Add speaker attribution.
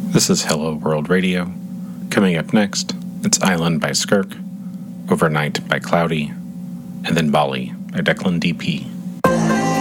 Speaker 1: This is Hello World Radio. Coming up next, it's Island by Skirk, Overnight by Cloudy, and then Bali by Declan DP.